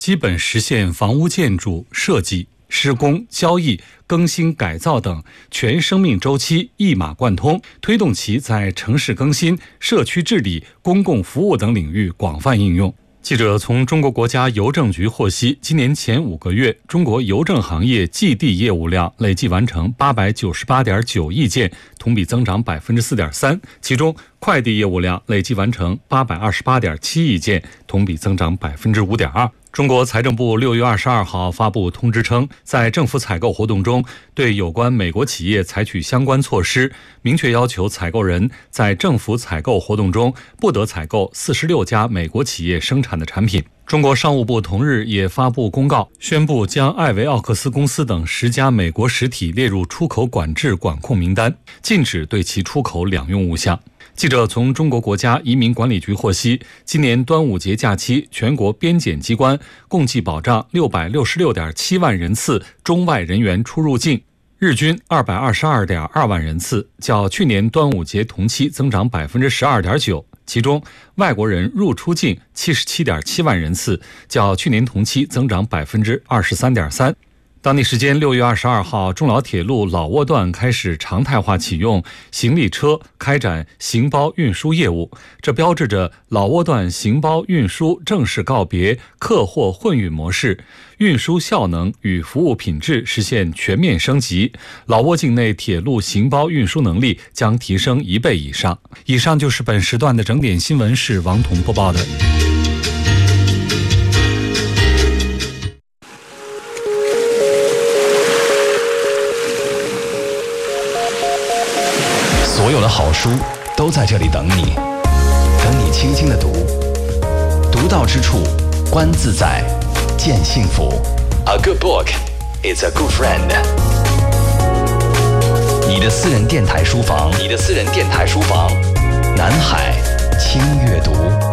基本实现房屋建筑设计、施工、交易、更新改造等全生命周期一码贯通，推动其在城市更新、社区治理、公共服务等领域广泛应用。记者从中国国家邮政局获悉，今年前5个月，中国邮政行业寄递业务量累计完成898.9亿件，同比增长4.3%，其中快递业务量累计完成828.7亿件，同比增长5.2%。中国财政部6月22号发布通知称，在政府采购活动中，对有关美国企业采取相关措施，明确要求采购人在政府采购活动中不得采购46家美国企业生产的产品。中国商务部同日也发布公告，宣布将艾维奥克斯公司等10家美国实体列入出口管制管控名单，禁止对其出口两用物项。记者从中国国家移民管理局获悉，今年端午节假期，全国边检机关共计保障666.7万人次中外人员出入境，日均222.2万人次，较去年端午节同期增长12.9%。其中，外国人入出境77.7万人次，较去年同期增长23.3%。当地时间6月22号，中老铁路老挝段开始常态化启用行李车开展行包运输业务，这标志着老挝段行包运输正式告别客货混运模式，运输效能与服务品质实现全面升级，老挝境内铁路行包运输能力将提升1倍以上。以上就是本时段的整点新闻，是王彤播报的。 所有的好书都在这里等你，等你轻轻的读，读到之处，观自在，见幸福。A good book is a good friend。你的私人电台书房，南海轻阅读。